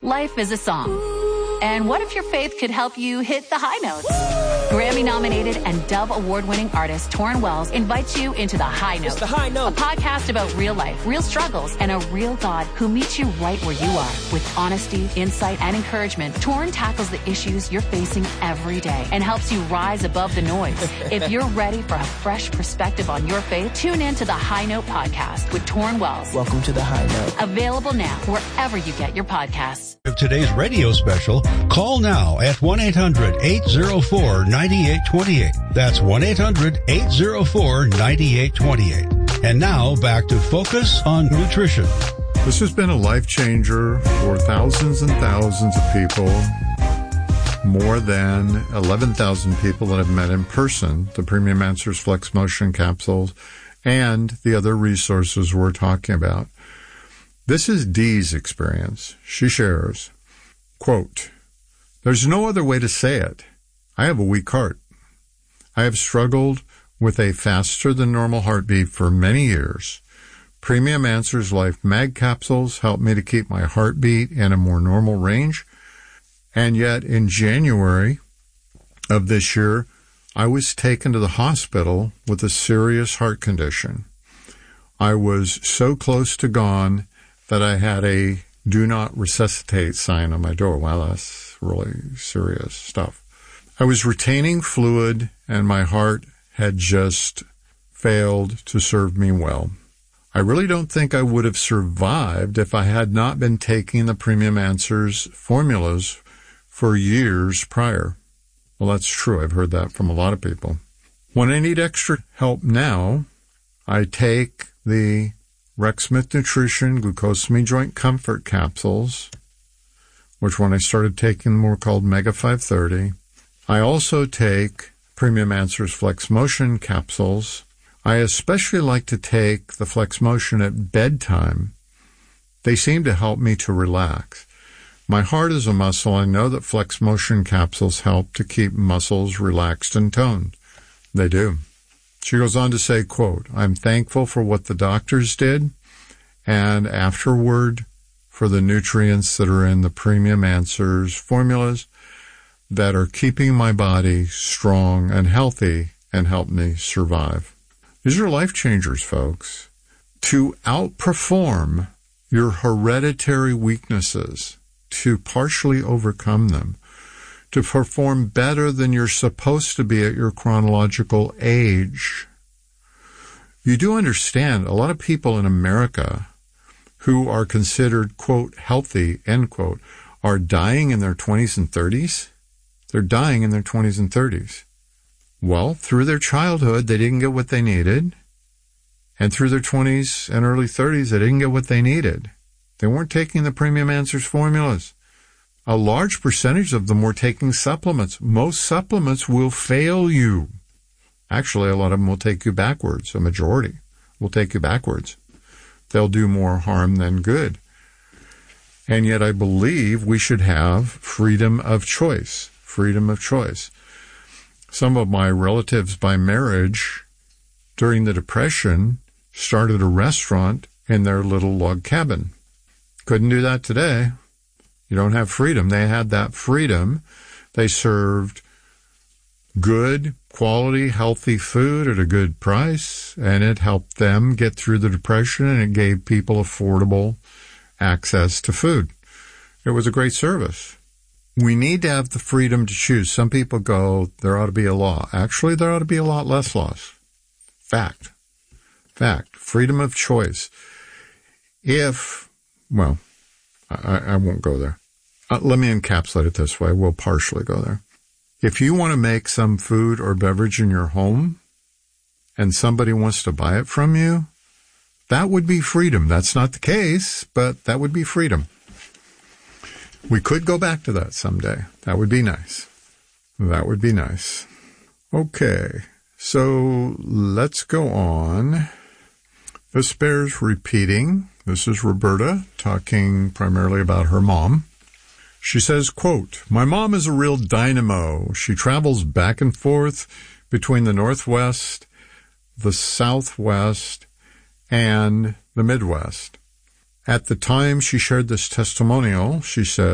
Life is a song. And what if your faith could help you hit the high notes? Grammy-nominated and Dove Award-winning artist Torrin Wells invites you into The High Note. It's The High Note. A podcast about real life, real struggles, and a real God who meets you right where you are. With honesty, insight, and encouragement, Torrin tackles the issues you're facing every day and helps you rise above the noise. If you're ready for a fresh perspective on your faith, tune in to The High Note podcast with Torrin Wells. Welcome to The High Note. Available now wherever you get your podcasts. Of today's radio special, call now at 1-800-804-9828. That's 1-800-804-9828. And now back to Focus on Nutrition. This has been a life changer for thousands and thousands of people. More than 11,000 people that I've met in person, the Premium Answers Flex Motion capsules, and the other resources we're talking about. This is Dee's experience. She shares, quote, "There's no other way to say it. I have a weak heart. I have struggled with a faster than normal heartbeat for many years. Premium Answers Life Mag capsules help me to keep my heartbeat in a more normal range. And yet in January of this year, I was taken to the hospital with a serious heart condition. I was so close to gone that I had a do not resuscitate sign on my door." Wow, that's really serious stuff. "I was retaining fluid and my heart had just failed to serve me well. I really don't think I would have survived if I had not been taking the Premium Answers formulas for years prior." Well, that's true. I've heard that from a lot of people. "When I need extra help now, I take the Rex Smith Nutrition Glucosamine Joint Comfort capsules, which when I started taking them were called Mega 530. I also take Premium Answers Flex Motion capsules. I especially like to take the Flex Motion at bedtime. They seem to help me to relax. My heart is a muscle. I know that Flex Motion capsules help to keep muscles relaxed and toned." They do. She goes on to say, quote, "I'm thankful for what the doctors did and afterward for the nutrients that are in the Premium Answers formulas that are keeping my body strong and healthy and help me survive." These are life changers, folks. To outperform your hereditary weaknesses, to partially overcome them, to perform better than you're supposed to be at your chronological age. You do understand a lot of people in America who are considered, quote, healthy, end quote, are dying in their 20s and 30s. They're dying in their 20s and 30s. Well, through their childhood, they didn't get what they needed. And through their 20s and early 30s, they didn't get what they needed. They weren't taking the Premium Answers formulas. A large percentage of them were taking supplements. Most supplements will fail you. Actually, a lot of them will take you backwards. A majority will take you backwards. They'll do more harm than good. And yet I believe we should have freedom of choice. Freedom of choice. Some of my relatives by marriage during the Depression started a restaurant in their little log cabin. Couldn't do that today. You don't have freedom. They had that freedom. They served good, quality, healthy food at a good price, and it helped them get through the Depression, and it gave people affordable access to food. It was a great service. We need to have the freedom to choose. Some people go, there ought to be a law. Actually, there ought to be a lot less laws. Fact. Freedom of choice. I won't go there. Let me encapsulate it this way. We'll partially go there. If you want to make some food or beverage in your home and somebody wants to buy it from you, that would be freedom. That's not the case, but that would be freedom. We could go back to that someday. That would be nice. Okay, so let's go on. This bears repeating. This is Roberta talking primarily about her mom. She says, quote, "My mom is a real dynamo. She travels back and forth between the Northwest, the Southwest, and the Midwest. At the time she shared this testimonial, she said,